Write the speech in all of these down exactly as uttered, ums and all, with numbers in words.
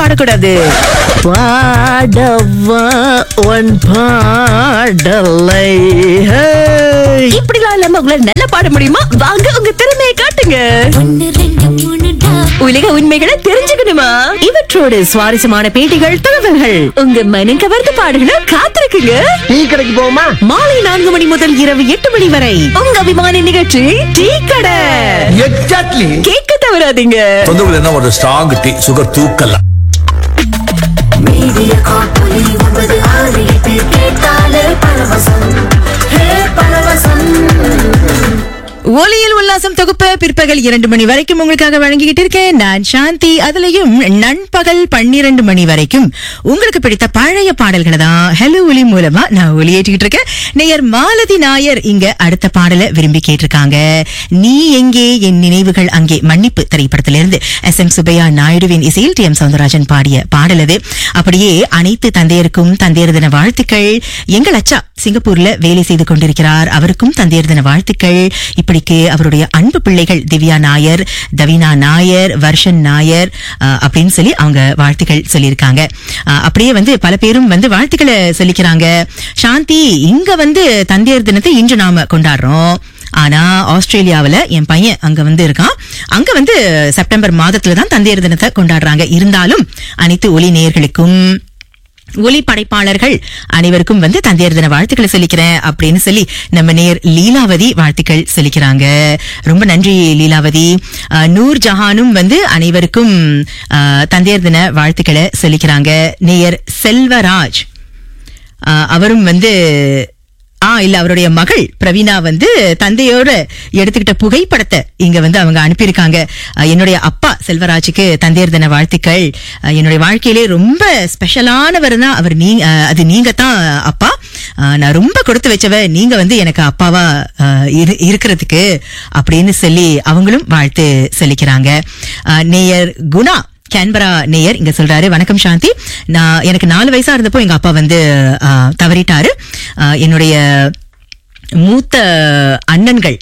பாடக்கூடாது. பாடவா உன் பாடலை இப்படிலாம் இல்லாம உங்களால நல்லா பாட முடியுமா? வாங்க உங்க திறமையை காட்டுங்க. உலக உண்மைகளை தெரிஞ்சுக்கணுமா? இவற்றோடு சுவாரஸ்யமான பேட்டிகள், தகவல்கள், உங்க மனம் கவர்ந்து பாடுகளை காத்திருக்குங்க. டீ கடைக்கு போமா? மாலை நான்கு மணி முதல் இரவு எட்டு மணி வரை உங்க அபிமான நிகழ்ச்சி டீ கடை. எக்ஸாக்ட்லி. கேட்க தவறாதீங்க. தொந்தரவு என்ன ஒரு ஸ்ட்ராங் டீ, சுகர் தூக்கலாம். மீடியா காப்பொலி ஒன்பது ஆறு எட்டு கேட்டாலே பரவசம். ஹே பரவசம். ஒலியில் உல்லாசம் தொகுப்பு பிற்பகல் இரண்டு மணி வரைக்கும் உங்களுக்காக வழங்கிக்கிட்டு இருக்கேன் நான் சாந்தி. அதுலயும் நண்பகல் பன்னிரண்டு மணி வரைக்கும் உங்களுக்கு பிடித்த பழைய பாடல்களை தான் ஹலோ ஒலி மூலமா நான் ஒலியேற்றிக்கிட்டு இருக்கேன். நேயர் மாலதி நாயர் இங்க அடுத்த பாடலை விரும்பி கேட்டிருக்காங்க. நீ எங்கே என் நினைவுகள் அங்கே மன்னிப்பு திரைப்படத்திலிருந்து எஸ் எம் சுப்பையா நாயுடுவின் இசையில் டி எம் சௌந்தரராஜன் பாடிய பாடல் அது. அப்படியே அனைத்து தந்தையருக்கும் தந்தையர் தின வாழ்த்துக்கள். எங்கள் அச்சா சிங்கப்பூர்ல வேலை செய்து கொண்டிருக்கிறார், அவருக்கும் தந்தையர் தின வாழ்த்துக்கள். இப்படி அவருடைய அன்பு பிள்ளைகள் திவ்யா நாயர், தவினா நாயர், வர்ஷன் நாயர் அப்படின்னு சொல்லி அவங்க வாழ்த்துக்கள் சொல்லியிருக்காங்க. அப்படியே வந்து பல பேரும் வந்து வாழ்த்துக்களை சொல்லிக்கிறாங்க. சாந்தி, இங்க வந்து தந்தையர் தினத்தை இன்று நாம கொண்டாடுறோம். ஆனா ஆஸ்திரேலியாவில என் பையன் அங்க வந்து இருக்கான். அங்க வந்து செப்டம்பர் மாதத்துல தான் தந்தையர் தினத்தை கொண்டாடுறாங்க. இருந்தாலும் அனைத்து ஒலி நேயர்களுக்கும் ஒலி படைப்பாளர்கள் அனைவருக்கும் வந்து தந்தையர் தின வாழ்த்துக்களை சொல்லிக்கிறேன் அப்படின்னு சொல்லி நம்ம நேர் லீலாவதி வாழ்த்துக்கள் சொல்லிக்கிறாங்க. ரொம்ப நன்றி லீலாவதி. நூர் ஜஹானும் வந்து அனைவருக்கும் தந்தையர் தின வாழ்த்துக்களை சொல்லிக்கிறாங்க. நேயர் செல்வராஜ் அவரும் வந்து ஆ இல்ல அவருடைய மகள் பிரவீனா வந்து தந்தையோட எடுத்துக்கிட்ட புகைப்படத்தை இங்க வந்து அவங்க அனுப்பியிருக்காங்க. என்னுடைய அப்பா செல்வராஜுக்கு தந்தையர் தின வாழ்த்துக்கள். என்னுடைய வாழ்க்கையிலே ரொம்ப ஸ்பெஷலானவர் தான் அவர். நீங்க அது நீங்க தான் அப்பா. நான் ரொம்ப கொடுத்து வச்சவ நீங்க வந்து எனக்கு அப்பாவா இருக்கிறதுக்கு அப்படின்னு சொல்லி அவங்களும் வாழ்த்து சொல்லிக்கிறாங்க. நேயர் குணா கேன்பரா நேயர் இங்க சொல்றாரு, வணக்கம் சாந்தி. நான் எனக்கு நாலு வயசா இருந்தப்போ எங்க அப்பா வந்து தவறிட்டாரு. என்னுடைய மூத்த அண்ணன்கள்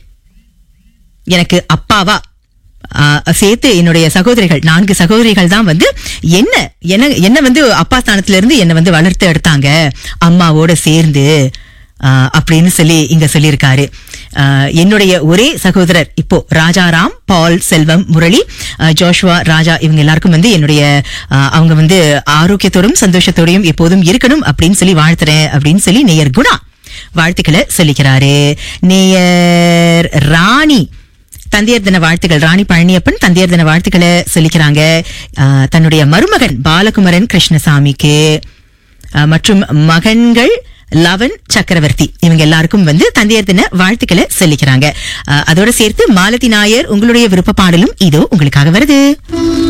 எனக்கு அப்பாவா சேர்த்து என்னுடைய சகோதரிகள் நான்கு சகோதரிகள் தான் வந்து என்ன என்ன வந்து அப்பா ஸ்தானத்துல இருந்து என்ன வந்து வளர்த்து எடுத்தாங்க அம்மாவோட சேர்ந்து அப்படின்னு சொல்லி இங்க சொல்லியிருக்காரு. என்னுடைய ஒரே சகோதரர் இப்போ ராஜாராம், பால், செல்வம், முரளி, ஜோஷ்வா, ராஜா இவங்க எல்லாருக்கும் வந்து என்னுடைய அவங்க வந்து ஆரோக்கியத்தோடும் சந்தோஷத்தோடையும் எப்போதும் இருக்கணும் அப்படின்னு சொல்லி வாழ்த்துறேன் அப்படின்னு சொல்லி நேயர் குணா வாழ்த்துக்களை சொல்லிக்கிறாரு. நேயர் ராணி தந்தையர் தின வாழ்த்துக்கள். ராணி பழனியப்பன் தந்தையர் தின வாழ்த்துக்களை சொல்லிக்கிறாங்க. தன்னுடைய மருமகன் பாலகுமரன் கிருஷ்ணசாமிக்கு மற்றும் மகன்கள் லவன், சக்கரவர்த்தி இவங்க எல்லாருக்கும் வந்து தந்தையர் தின வாழ்த்துக்களை சொல்லிக்கிறாங்க. அதோட சேர்த்து மாலதி நாயர் உங்களுடைய விருப்ப பாடலும் இதோ உங்களுக்காக வருது.